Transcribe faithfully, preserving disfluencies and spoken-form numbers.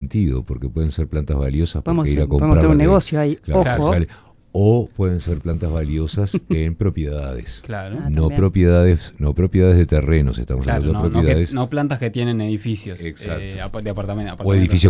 sentido, porque pueden ser plantas valiosas Podemos, porque ir a podemos comprarlas tener un de- negocio ahí, claro, ojo. sale. O pueden ser plantas valiosas en propiedades. Claro. Ah, no también. propiedades, no propiedades de terrenos, estamos Claro, hablando no, de no, que- propiedades. no plantas que tienen edificios Exacto. eh, ap- de apartamento, O apartamentos. edificios